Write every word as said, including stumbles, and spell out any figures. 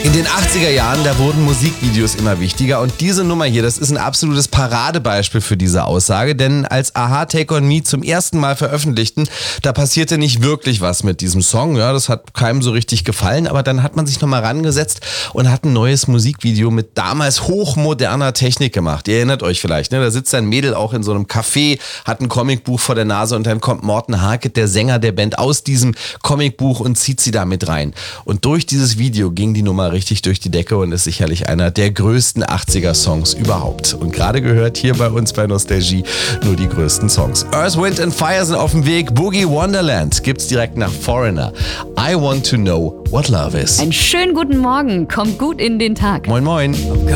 In den achtziger Jahren, da wurden Musikvideos immer wichtiger und diese Nummer hier, das ist ein absolutes Paradebeispiel für diese Aussage, denn als a-ha Take On Me zum ersten Mal veröffentlichten, da passierte nicht wirklich was mit diesem Song, ja, das hat keinem so richtig gefallen, aber dann hat man sich nochmal rangesetzt und hat ein neues Musikvideo mit damals hochmoderner Technik gemacht. Ihr erinnert euch vielleicht, ne? Da sitzt ein Mädel auch in so einem Café, hat ein Comicbuch vor der Nase und dann kommt Morten Harket, der Sänger der Band, aus diesem Comicbuch und zieht sie da mit rein. Und durch dieses Video ging die Nummer richtig durch die Decke und ist sicherlich einer der größten achtziger-Songs überhaupt. Und gerade gehört hier bei uns bei Nostalgie nur die größten Songs. Earth, Wind and Fire sind auf dem Weg. Boogie Wonderland gibt's direkt nach Foreigner. I want to know what love is. Einen schönen guten Morgen, kommt gut in den Tag. Moin moin.